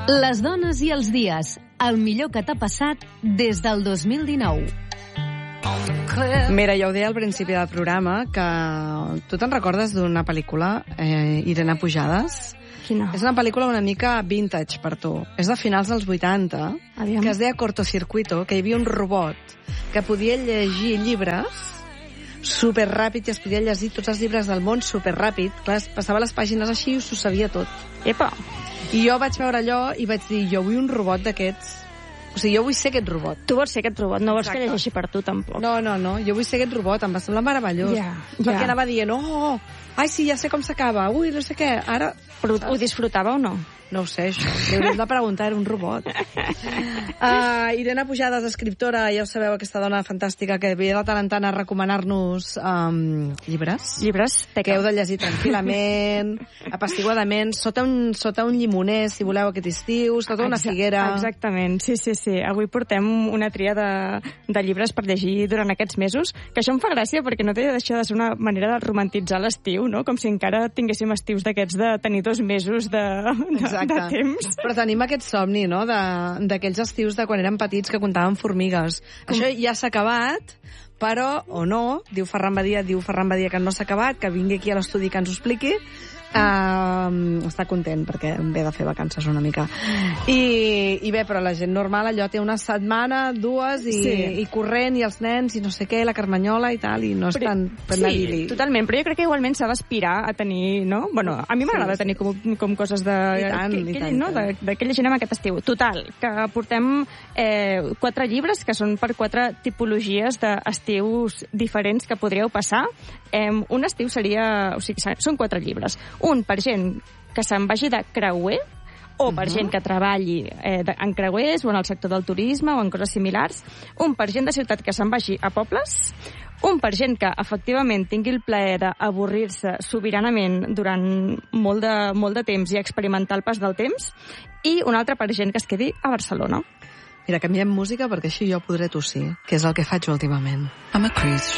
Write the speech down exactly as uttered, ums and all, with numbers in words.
Les dones i els dies, el millor que t'ha passat des del dos mil dinou. Mira, jo ho deia al principi del programa, que tu te'n recordes d'una pel·lícula, eh, Irene Pujades? Quina? És una pel·lícula una mica vintage per tu. És de finals dels vuitanta, Aviam. que es deia Cortocircuito, que hi havia un robot que podia llegir llibres superràpid i es podia llegir tots els llibres del món superràpid. Clar, passava les pàgines així i s'ho sabia tot. Epa! I jo vaig veure allò i vaig dir, jo vull un robot d'aquests. O sigui, jo vull ser aquest robot. Tu vols ser aquest robot, no vols Exacte. que llegeixi per tu, tampoc. No, no, no, jo vull ser aquest robot, em va semblar meravellós. Ja, Perquè ja. anava dient, oh, ai, sí, ja sé com s'acaba, ui, no sé què, ara... Però ho disfrutava o no? No ho sé, això. Li hauríem de preguntar, era un robot. Uh, Irene Pujades, escriptora, ja ho sabeu, aquesta dona fantàstica que ve de tant en tant a recomanar-nos um, llibres. Llibres? Que heu de llegir tranquil·lament, apastiguadament, sota un, sota un llimoner, si voleu, aquest estiu, sota una Exa- figuera. Exactament, sí, sí, sí. Avui portem una tria de, de llibres per llegir durant aquests mesos, que això em fa gràcia perquè no té de deixar de ser una manera de romantitzar l'estiu, no? Com si encara tinguéssim estius d'aquests de tenir dos mesos de, de, de temps. Però tenim aquest somni, no?, de- d'aquells estius de quan érem petits que comptàvem formigues. Com? Això ja s'ha acabat, però, o no, diu Ferran Badia, diu Ferran Badia que no s'ha acabat, que vingui aquí a l'estudi que ens ho expliqui. Uh, està content perquè ve de fer vacances una mica i, i bé, però la gent normal allò té una setmana, dues i, Sí. i corrent i els nens i no sé què, la carmanyola i tal, i no és Però- tan, tan sí, idíl·lic. totalment, però jo crec que igualment s'ha d'aspirar a tenir, no? Bueno, a mi m'agrada Sí, sí. tenir com, com coses de... I tant, que, i que, tant, no? i De, de què llegirem aquest estiu. Total, que portem eh, quatre llibres que són per quatre tipologies d'estius diferents que podríeu passar. Eh, un estiu seria... O sigui, són quatre llibres. Un per gent que se'n vagi de creuer, o per uh -huh. gent que treballi eh, de, en creuers o en el sector del turisme o en coses similars. Un per gent de ciutat que se'n vagi a pobles. Un per gent que efectivament tingui el plaer d'avorrir-se sobiranament durant molt de, molt de temps i experimentar el pas del temps. I un altre per gent que es quedi a Barcelona. Mira, canviem música perquè així jo podré tossir, que és el que faig últimament. I'm a cruise